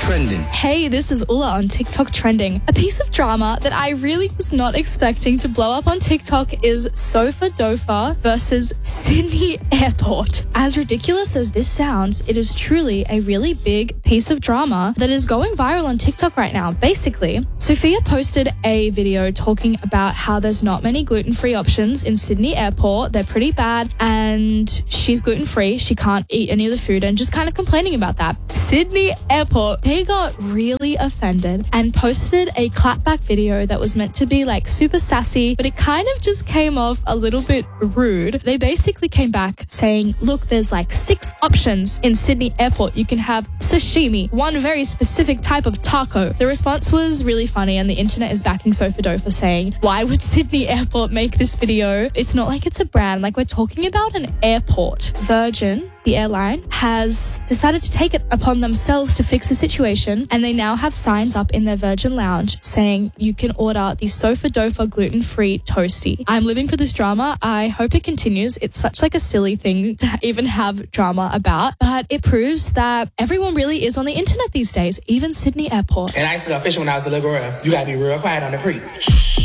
Trending. Hey, this is Ula on TikTok Trending. A piece of drama that I really was not expecting to blow up on TikTok is Sofa Dofa versus Sydney Airport. As ridiculous as this sounds, it is truly a really big piece of drama that is going viral on TikTok right now. Basically, Sophia posted a video talking about how there's not many gluten-free options in Sydney Airport. They're pretty bad, and she's gluten-free. She can't eat any of the food, and just kind of complaining about that. Sydney Airport, they got really offended and posted a clapback video that was meant to be like super sassy, but it kind of just came off a little bit rude. They basically came back saying, look, there's like 6 options in Sydney Airport. You can have sashimi, one very specific type of taco. The response was really funny, and the internet is backing Sofa Dofa saying, why would Sydney Airport make this video? It's not like it's a brand, like we're talking about an airport. Virgin, the airline, has decided to take it upon themselves to fix the situation, and they now have signs up in their Virgin Lounge saying you can order the Sofa Dofa gluten-free toasty. I'm living for this drama. I hope it continues. It's such like a silly thing to even have drama about, but it proves that everyone really is on the internet these days, even Sydney Airport. And I used to go fishing when I was a little girl. You gotta be real quiet on the creek.